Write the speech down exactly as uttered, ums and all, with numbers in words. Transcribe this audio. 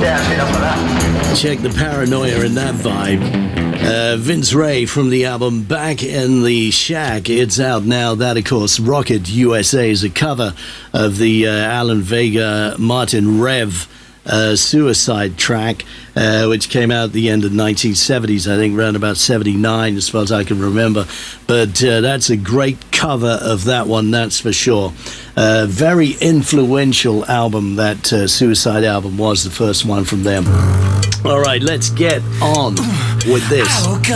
Check the paranoia in that vibe. Uh, Vince Ray from the album Back in the Shack. It's out now. That, of course, Rocket U S A is a cover of the uh, Alan Vega Martin Rev uh, Suicide track, uh, which came out at the end of the nineteen seventies, I think around about seventy-nine, as far as I can remember. But uh, that's a great cover of that one, that's for sure. Uh, very influential album, that uh, Suicide album was the first one from them. All right, let's get on with this.